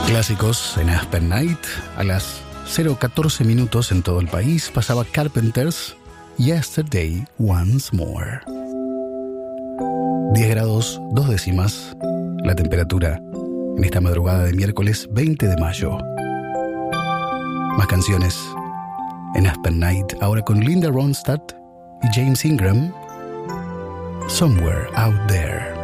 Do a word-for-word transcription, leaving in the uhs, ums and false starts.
Clásicos en Aspen Night. A las cero catorce minutos en todo el país pasaba Carpenters, Yesterday Once More. diez grados, dos décimas la temperatura en esta madrugada de miércoles veinte de mayo. Más canciones en Aspen Night, ahora con Linda Ronstadt y James Ingram, Somewhere Out There.